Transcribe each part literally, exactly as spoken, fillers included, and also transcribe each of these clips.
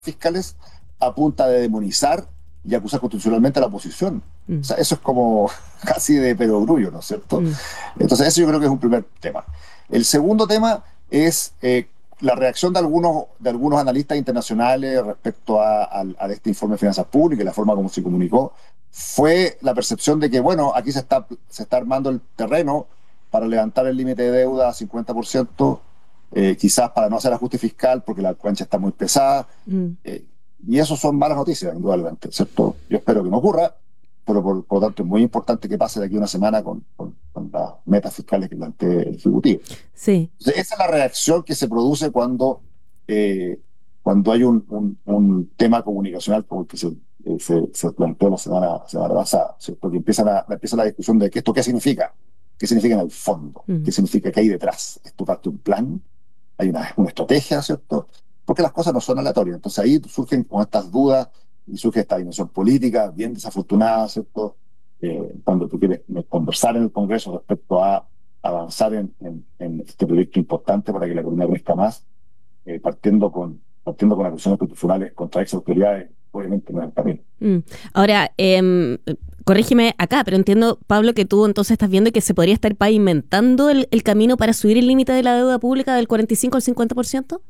fiscales a punta de demonizar y acusar constitucionalmente a la oposición. Mm. O sea, eso es como casi de perogrullo, ¿no es cierto? Mm. Entonces, eso yo creo que es un primer tema. El segundo tema es eh, la reacción de algunos, de algunos analistas internacionales respecto a, a, a este informe de finanzas públicas y la forma como se comunicó, fue la percepción de que, bueno, aquí se está, se está armando el terreno para levantar el límite de deuda a cincuenta por ciento, eh, quizás para no hacer ajuste fiscal porque la cancha está muy pesada. Mm. Eh, y eso son malas noticias, indudablemente, ¿cierto? Yo espero que no ocurra, pero por, por lo tanto es muy importante que pase de aquí a una semana con, con, con las metas fiscales que plantea el Ejecutivo. Sí. Entonces, esa es la reacción que se produce cuando, eh, cuando hay un, un, un tema comunicacional como el que se, eh, se, se planteó la semana, semana pasada, ¿cierto? Que empieza la, empieza la discusión de que esto qué significa, qué significa en el fondo, Mm. qué significa que hay detrás. ¿Esto parte de un plan? ¿Hay una, una estrategia, ¿cierto? Porque las cosas no son aleatorias. Entonces ahí surgen con estas dudas y surge esta dimensión política bien desafortunada, ¿cierto? Eh, cuando tú quieres conversar en el Congreso respecto a avanzar en, en, en este proyecto importante para que la economía crezca más, eh, partiendo con partiendo con acusaciones constitucionales contra ex autoridades, obviamente no es el camino. Mm. Ahora, eh, corrígeme acá, pero entiendo, Pablo, que tú entonces estás viendo que se podría estar pavimentando el, el camino para subir el límite de la deuda pública del cuarenta y cinco al cincuenta por ciento.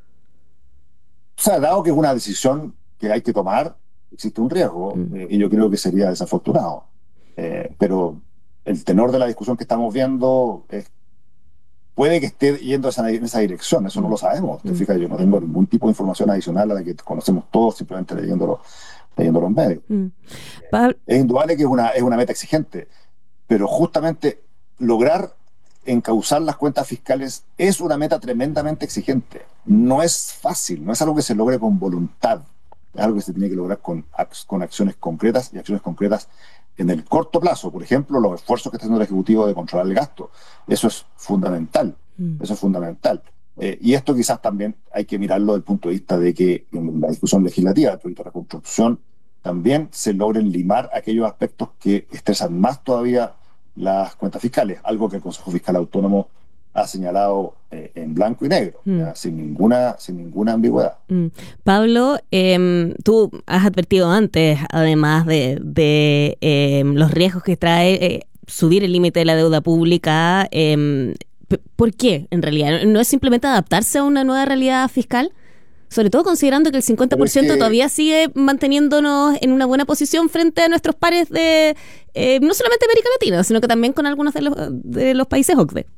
O sea, dado que es una decisión que hay que tomar, existe un riesgo, Mm. eh, y yo creo que sería desafortunado. Eh, pero el tenor de la discusión que estamos viendo es, puede que esté yendo esa, en esa dirección, eso no lo sabemos. Te Mm. fijas, yo no tengo ningún tipo de información adicional a la que conocemos todos simplemente leyéndolo, leyendo los medios. Mm. Pablo, Es indudable que es una, es una meta exigente, pero justamente lograr encauzar las cuentas fiscales es una meta tremendamente exigente. No es fácil, no es algo que se logre con voluntad, es algo que se tiene que lograr con, con acciones concretas y acciones concretas en el corto plazo. Por ejemplo, los esfuerzos que está haciendo el Ejecutivo de controlar el gasto. Eso es fundamental, mm. eso es fundamental. Eh, y esto quizás también hay que mirarlo desde el punto de vista de que en la discusión legislativa del proyecto de reconstrucción también se logren limar aquellos aspectos que estresan más todavía las cuentas fiscales, algo que el Consejo Fiscal Autónomo ha señalado eh, en blanco y negro, Mm. ¿ya? sin ninguna, sin ninguna ambigüedad. Mm. Pablo, eh, tú has advertido antes, además de, de eh, los riesgos que trae eh, subir el límite de la deuda pública. Eh, ¿Por qué, en realidad? ¿No es simplemente adaptarse a una nueva realidad fiscal? Sobre todo considerando que el cincuenta por ciento que, todavía sigue manteniéndonos en una buena posición frente a nuestros pares de, eh, no solamente América Latina, sino que también con algunos de los, de los países O C D E.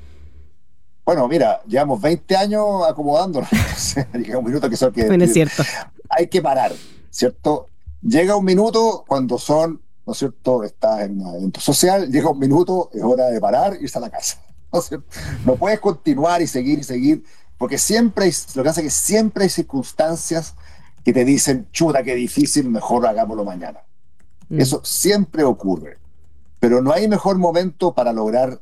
Bueno, mira, llevamos veinte años acomodándonos. Llega un minuto que, son que Bueno, es cierto. hay que parar, ¿cierto? Llega un minuto cuando son, ¿no es cierto? Estás en un evento social, llega un minuto, es hora de parar y irse a la casa. ¿No es cierto? No puedes continuar y seguir y seguir, porque siempre hay, lo que hace es que siempre hay circunstancias que te dicen, chuta, qué difícil, mejor hagámoslo mañana. Mm. Eso siempre ocurre, pero no hay mejor momento para lograr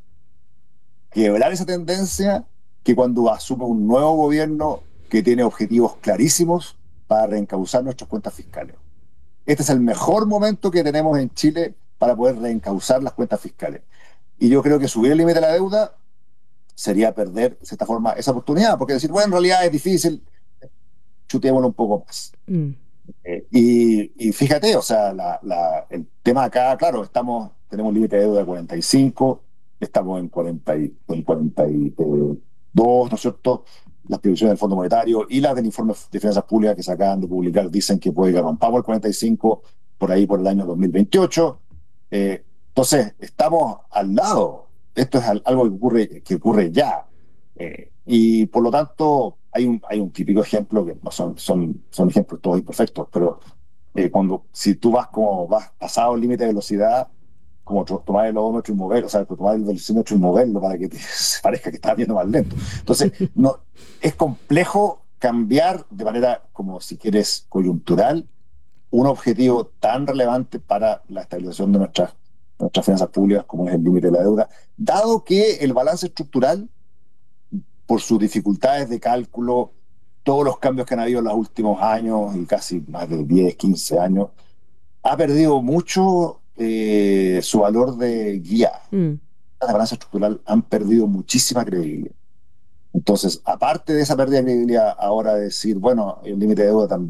quebrar esa tendencia que cuando asume un nuevo gobierno que tiene objetivos clarísimos para reencauzar nuestras cuentas fiscales. Este es el mejor momento que tenemos en Chile para poder reencauzar las cuentas fiscales. Y yo creo que subir el límite de la deuda sería perder, de cierta forma, esa oportunidad, porque decir, bueno, en realidad es difícil, chutémoslo un poco más. Mm. Eh, y, y fíjate, o sea, la, la, el tema acá, claro, estamos, tenemos un límite de deuda de cuarenta y cinco, estamos en, cuarenta, en cuarenta y dos, ¿no es cierto? Las previsiones del Fondo Monetario y las del informe de finanzas públicas que se acaban de publicar dicen que puede que rompamos el cuarenta y cinco por ahí por el año dos mil veintiocho. Eh, entonces, estamos al lado. Esto es algo que ocurre, que ocurre ya. Eh, y por lo tanto, hay un, hay un típico ejemplo, que no son, son, son ejemplos todos imperfectos, pero eh, cuando si tú vas como vas pasado el límite de velocidad, como tomar el odómetro y moverlo, o sea, tomar el velocímetro y moverlo para que te parezca que estás viendo más lento. Entonces, no, es complejo cambiar de manera, como si quieres, coyuntural, un objetivo tan relevante para la estabilización de nuestras, nuestras finanzas públicas como es el límite de la deuda, dado que el balance estructural, por sus dificultades de cálculo, todos los cambios que han habido en los últimos años, y casi más de diez, quince años, ha perdido mucho eh, su valor de guía. Mm. Las balanzas estructurales han perdido muchísima credibilidad. Entonces, aparte de esa pérdida de credibilidad, ahora decir, bueno, el límite de deuda también